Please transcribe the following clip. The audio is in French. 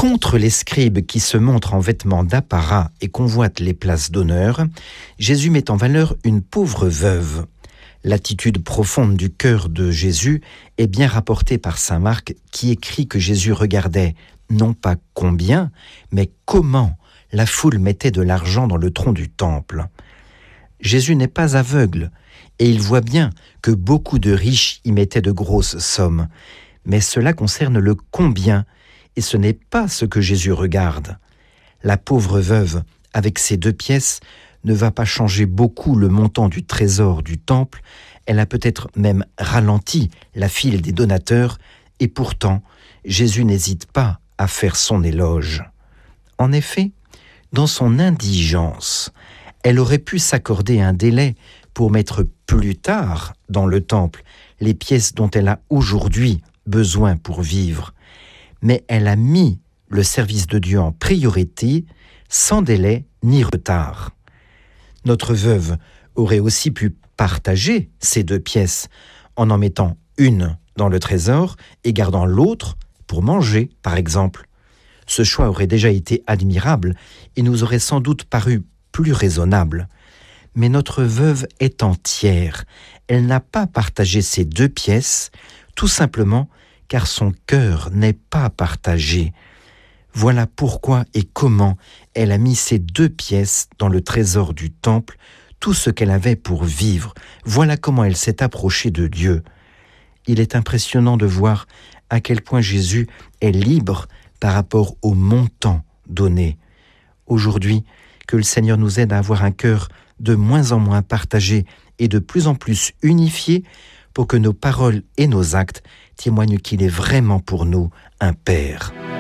Contre les scribes qui se montrent en vêtements d'apparat et convoitent les places d'honneur, Jésus met en valeur une pauvre veuve. L'attitude profonde du cœur de Jésus est bien rapportée par saint Marc qui écrit que Jésus regardait non pas combien, mais comment la foule mettait de l'argent dans le tronc du temple. Jésus n'est pas aveugle et il voit bien que beaucoup de riches y mettaient de grosses sommes. Mais cela concerne le combien et ce n'est pas ce que Jésus regarde. La pauvre veuve, avec ses 2 pièces, ne va pas changer beaucoup le montant du trésor du temple, elle a peut-être même ralenti la file des donateurs, et pourtant, Jésus n'hésite pas à faire son éloge. En effet, dans son indigence, elle aurait pu s'accorder un délai pour mettre plus tard dans le temple les pièces dont elle a aujourd'hui besoin pour vivre. Mais elle a mis le service de Dieu en priorité, sans délai ni retard. Notre veuve aurait aussi pu partager ces 2 pièces en mettant une dans le trésor et gardant l'autre pour manger, par exemple. Ce choix aurait déjà été admirable et nous aurait sans doute paru plus raisonnable. Mais notre veuve est entière. Elle n'a pas partagé ces 2 pièces, tout simplement car son cœur n'est pas partagé. Voilà pourquoi et comment elle a mis ces 2 pièces dans le trésor du temple, tout ce qu'elle avait pour vivre. Voilà comment elle s'est approchée de Dieu. Il est impressionnant de voir à quel point Jésus est libre par rapport au montant donné. Aujourd'hui, que le Seigneur nous aide à avoir un cœur de moins en moins partagé et de plus en plus unifié pour que nos paroles et nos actes témoignent qu'il est vraiment pour nous un Père.